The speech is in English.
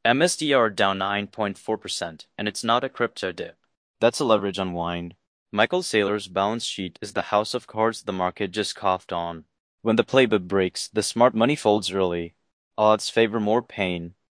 MSTR down 9.4%, and it's not a crypto dip. That's a leverage unwind. Michael Saylor's balance sheet is the house of cards the market just coughed on. When the playbook breaks, the smart money folds early. Odds favor more pain.